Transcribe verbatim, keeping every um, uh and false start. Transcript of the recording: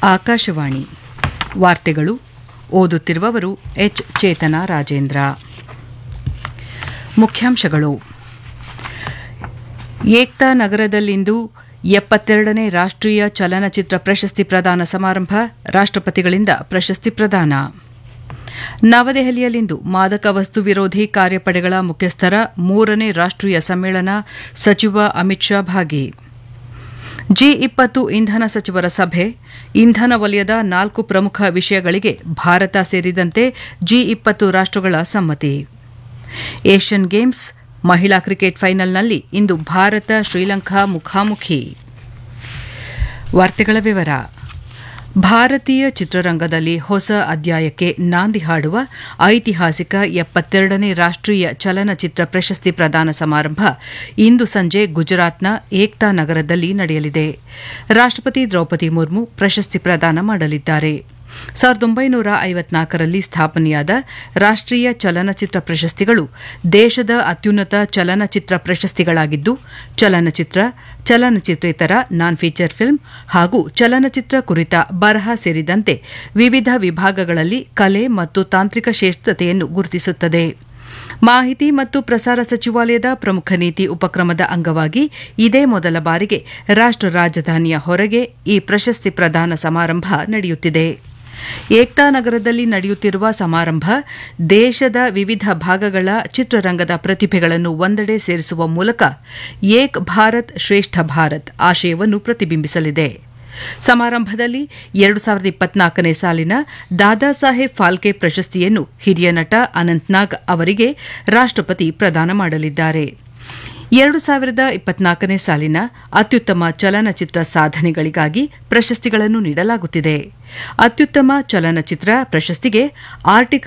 ಆಕಾಶವಾಣಿ ವಾರ್ತೆಗಳು ಓದುತ್ತಿರುವವರು ಎಚ್ ಚೇತನ ರಾಜೇಂದ್ರ. ಮುಖ್ಯಾಂಶಗಳು. ಏಕ್ತಾ ನಗರದಲ್ಲಿಂದು ಎಪ್ಪತ್ತೆರಡನೇ ರಾಷ್ಟ್ರೀಯ ಚಲನಚಿತ್ರ ಪ್ರಶಸ್ತಿ ಪ್ರದಾನ ಸಮಾರಂಭ, ರಾಷ್ಟ್ರಪತಿಗಳಿಂದ ಪ್ರಶಸ್ತಿ ಪ್ರದಾನ. ನವದೆಹಲಿಯಲ್ಲಿಂದು ಮಾದಕ ವಸ್ತು ವಿರೋಧಿ ಕಾರ್ಯಪಡೆಗಳ ಮುಖ್ಯಸ್ಥರ ಮೂರನೇ ರಾಷ್ಟ್ರೀಯ ಸಮ್ಮೇಳನ, ಸಚಿವ ಅಮಿತ್ ಶಾ ಭಾಗಿ. ಜಿ ಇಪ್ಪತ್ತು ಇಂಧನ ಸಚಿವರ ಸಭೆ, ಇಂಧನ ವಲಯದ ನಾಲ್ಕು ಪ್ರಮುಖ ವಿಷಯಗಳಿಗೆ ಭಾರತ ಸೇರಿದಂತೆ ಜಿ ಇಪ್ಪತ್ತು ರಾಷ್ಟ್ರಗಳ ಸಮ್ಮತಿ. ಏಷ್ಯನ್ ಗೇಮ್ಸ್ ಮಹಿಳಾ ಕ್ರಿಕೆಟ್ ಫೈನಲ್ನಲ್ಲಿ ಇಂದು ಭಾರತ ಶ್ರೀಲಂಕಾ ಮುಖಾಮುಖಿ. ವಾರ್ತೆಗಳ ವಿವರ. ಭಾರತೀಯ ಚಿತ್ರರಂಗದಲ್ಲಿ ಹೊಸ ಅಧ್ಯಾಯಕ್ಕೆ ನಾಂದಿ ಹಾಡುವ ಐತಿಹಾಸಿಕ ಎಪ್ಪತ್ತೆರಡನೇ ರಾಷ್ಟ್ರೀಯ ಚಲನಚಿತ್ರ ಪ್ರಶಸ್ತಿ ಪ್ರದಾನ ಸಮಾರಂಭ ಇಂದು ಸಂಜೆ ಗುಜರಾತ್ನ ಏಕ್ತಾ ನಗರದಲ್ಲಿ ನಡೆಯಲಿದೆ. ರಾಷ್ಟ್ರಪತಿ ದ್ರೌಪದಿ ಮುರ್ಮು ಪ್ರಶಸ್ತಿ ಪ್ರದಾನ ಮಾಡಲಿದ್ದಾರೆ. ಸಾವಿರದ ಒಂಬೈನೂರ ಐವತ್ನಾಲ್ಕರಲ್ಲಿ ಸ್ಥಾಪನೆಯಾದ ರಾಷ್ಟ್ರೀಯ ಚಲನಚಿತ್ರ ಪ್ರಶಸ್ತಿಗಳು ದೇಶದ ಅತ್ಯುನ್ನತ ಚಲನಚಿತ್ರ ಪ್ರಶಸ್ತಿಗಳಾಗಿದ್ದು, ಚಲನಚಿತ್ರ, ಚಲನಚಿತ್ರೇತರ ನಾನ್ ಫೀಚರ್ ಫಿಲ್ಮ್ ಹಾಗೂ ಚಲನಚಿತ್ರ ಕುರಿತ ಬರಹ ಸೇರಿದಂತೆ ವಿವಿಧ ವಿಭಾಗಗಳಲ್ಲಿ ಕಲೆ ಮತ್ತು ತಾಂತ್ರಿಕ ಶ್ರೇಷ್ಠತೆಯನ್ನು ಗುರುತಿಸುತ್ತದೆ. ಮಾಹಿತಿ ಮತ್ತು ಪ್ರಸಾರ ಸಚಿವಾಲಯದ ಪ್ರಮುಖ ನೀತಿ ಉಪಕ್ರಮದ ಅಂಗವಾಗಿ ಇದೇ ಮೊದಲ ಬಾರಿಗೆ ರಾಷ್ಟ್ರ ರಾಜಧಾನಿಯ ಹೊರಗೆ ಈ ಪ್ರಶಸ್ತಿ ಪ್ರದಾನ ಸಮಾರಂಭ ನಡೆಯುತ್ತಿದೆ. ಏಕ್ತಾ ನಗರದಲ್ಲಿ ನಡೆಯುತ್ತಿರುವ ಸಮಾರಂಭ ದೇಶದ ವಿವಿಧ ಭಾಗಗಳ ಚಿತ್ರರಂಗದ ಪ್ರತಿಭೆಗಳನ್ನು ಒಂದೆಡೆ ಸೇರಿಸುವ ಮೂಲಕ ಏಕ್ ಭಾರತ್ ಶ್ರೇಷ್ಠ ಭಾರತ್ ಆಶಯವನ್ನು ಪ್ರತಿಬಿಂಬಿಸಲಿದೆ. ಸಮಾರಂಭದಲ್ಲಿ ಎರಡು ಸಾವಿರದ ಇಪ್ಪತ್ನಾಲ್ಕನೇ ಸಾಲಿನ ದಾದಾ ಸಾಹೇಬ್ ಫಾಲ್ಕೆ ಪ್ರಶಸ್ತಿಯನ್ನು ಹಿರಿಯ ನಟ ಅನಂತ್ನಾಗ್ ಅವರಿಗೆ ರಾಷ್ಟ್ರಪತಿ ಪ್ರದಾನ ಮಾಡಲಿದ್ದಾರೆ. ಎರಡು ಸಾವಿರದ ಇಪ್ಪತ್ನಾಲ್ಕನೇ ಸಾಲಿನ ಅತ್ಯುತ್ತಮ ಚಲನಚಿತ್ರ ಸಾಧನೆಗಳಿಗಾಗಿ ಪ್ರಶಸ್ತಿಗಳನ್ನು ನೀಡಲಾಗುತ್ತಿದೆ. ಅತ್ಯುತ್ತಮ ಚಲನಚಿತ್ರ ಪ್ರಶಸ್ತಿಗೆ ಆರ್ಟಿಕಲ್